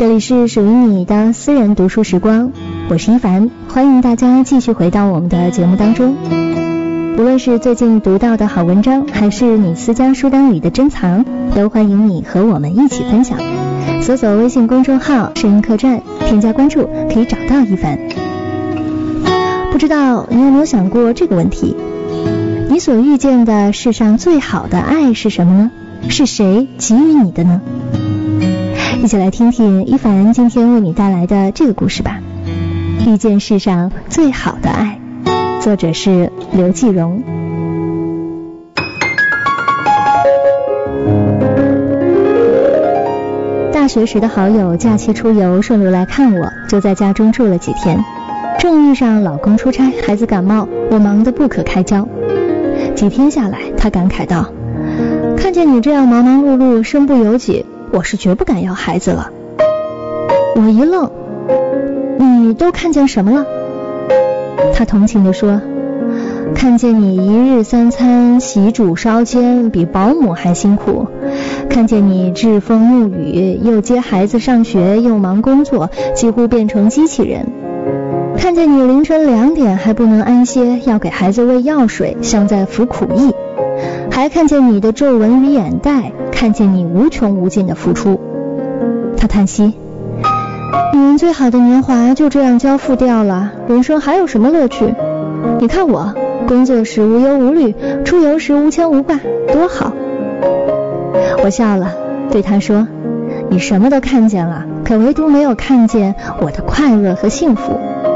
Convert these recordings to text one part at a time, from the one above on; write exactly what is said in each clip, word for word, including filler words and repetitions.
这里是属于你的私人读书时光，我是一凡，欢迎大家继续回到我们的节目当中。无论是最近读到的好文章，还是你私家书单里的珍藏，都欢迎你和我们一起分享。搜索微信公众号声音客栈，添加关注可以找到一凡。不知道你有没有想过这个问题，你所遇见的世上最好的爱是什么呢？是谁给予你的呢？一起来听听一凡今天为你带来的这个故事吧。遇见世上最好的爱，作者是刘继荣。大学时的好友假期出游，顺路来看我，就在家中住了几天。正遇上老公出差，孩子感冒，我忙得不可开交。几天下来，他感慨道：看见你这样忙忙碌碌，身不由己，我是绝不敢要孩子了。我一愣，你都看见什么了？他同情地说：看见你一日三餐洗煮烧煎，比保姆还辛苦；看见你栉风沐雨，又接孩子上学，又忙工作，几乎变成机器人；看见你凌晨两点还不能安歇，要给孩子喂药水，像在服苦役；还看见你的皱纹与眼袋，看见你无穷无尽的付出。他叹息：女人最好的年华就这样交付掉了，人生还有什么乐趣？你看我工作时无忧无虑，出游时无牵无挂，多好。我笑了，对他说：你什么都看见了，可唯独没有看见我的快乐和幸福。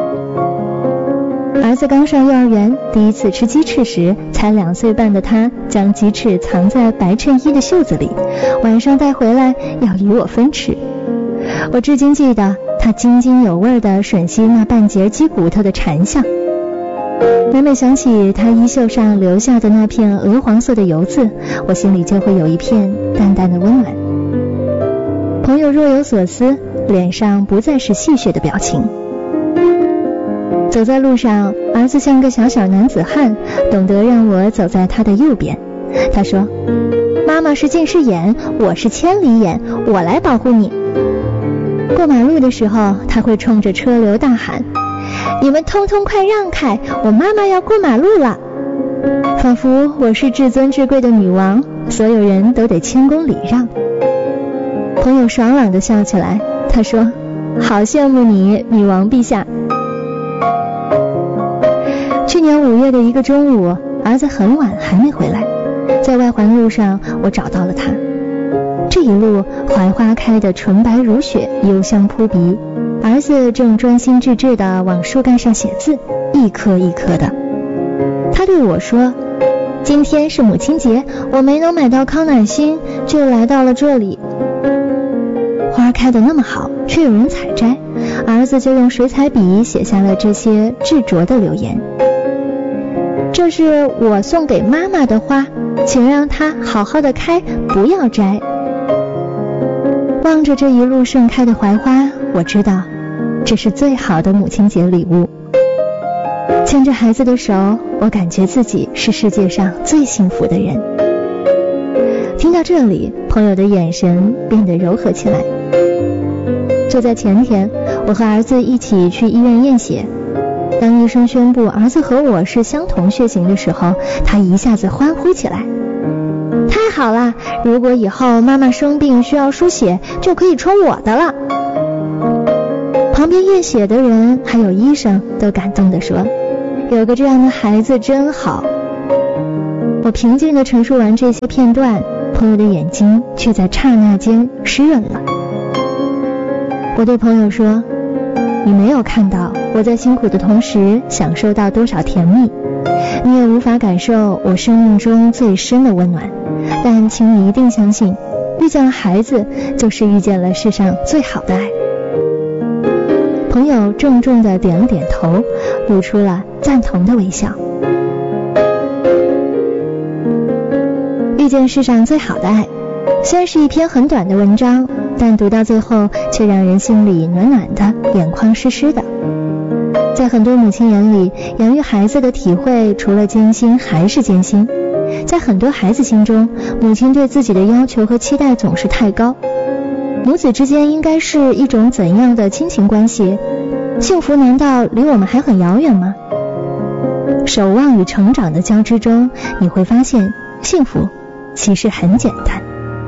儿子刚上幼儿园，第一次吃鸡翅时，才两岁半的他将鸡翅藏在白衬衣的袖子里，晚上带回来要与我分吃。我至今记得他津津有味地吮吸那半截鸡骨头的馋相。每每想起他衣袖上留下的那片鹅黄色的油渍，我心里就会有一片淡淡的温暖。朋友若有所思，脸上不再是戏谑的表情。走在路上，儿子像个小小男子汉，懂得让我走在他的右边。他说：妈妈是近视眼，我是千里眼，我来保护你。过马路的时候，他会冲着车流大喊：你们通通快让开，我妈妈要过马路了。仿佛我是至尊至贵的女王，所有人都得谦恭礼让。朋友爽朗地笑起来，他说：好羡慕你，女王陛下。去年五月的一个中午，儿子很晚还没回来，在外环路上我找到了他。这一路槐花开得纯白如雪，幽香扑鼻，儿子正专心致志地往树干上写字，一颗一颗的。他对我说：今天是母亲节，我没能买到康乃馨，就来到了这里。花开得那么好，却有人采摘，儿子就用水彩笔写下了这些执着的留言：这是我送给妈妈的花，请让它好好的开，不要摘。望着这一路盛开的槐花，我知道这是最好的母亲节礼物。牵着孩子的手，我感觉自己是世界上最幸福的人。听到这里，朋友的眼神变得柔和起来。就在前天，我和儿子一起去医院验血，当医生宣布儿子和我是相同血型的时候，他一下子欢呼起来：太好了，如果以后妈妈生病需要输血，就可以抽我的了。旁边验血的人还有医生都感动地说：有个这样的孩子真好。我平静地陈述完这些片段，朋友的眼睛却在刹那间湿润了。我对朋友说：你没有看到我在辛苦的同时享受到多少甜蜜，你也无法感受我生命中最深的温暖，但请你一定相信，遇见了孩子就是遇见了世上最好的爱。朋友重重地点了点头，露出了赞同的微笑。遇见世上最好的爱，虽然是一篇很短的文章，但读到最后却让人心里暖暖的，眼眶湿湿的。在很多母亲眼里，养育孩子的体会除了艰辛还是艰辛。在很多孩子心中，母亲对自己的要求和期待总是太高。 母子之间应该是一种怎样的亲情关系？幸福难道离我们还很遥远吗？守望与成长的交织中，你会发现幸福其实很简单。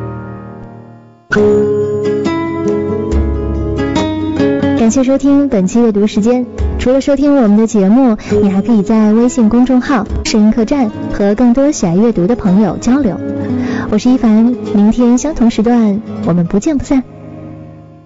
感谢收听本期阅读时间。除了收听我们的节目，你还可以在微信公众号声音客栈和更多喜爱阅读的朋友交流。我是一凡，明天相同时段我们不见不散。